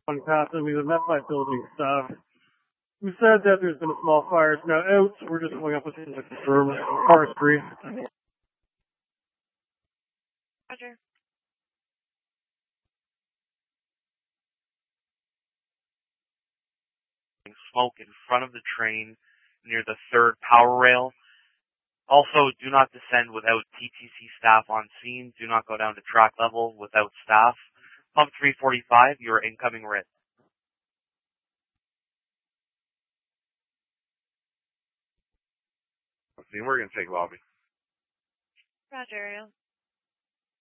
on Casa, we were met by building staff who said that there's been a small fire. It's now out. We're just going up with things to confirm forestry. Roger. Smoke in front of the train near the third power rail. Also, do not descend without TTC staff on scene. Do not go down to track level without staff. Pump 345, you are incoming RIT. We're going to take lobby. Roger, Ariel.